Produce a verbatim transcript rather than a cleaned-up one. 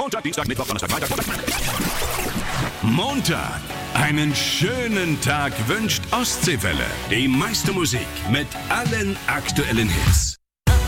Montag, Dienstag, Mittwoch, Donnerstag, Freitag, Montag. Einen schönen Tag wünscht Ostseewelle. Die meiste Musik mit allen aktuellen Hits.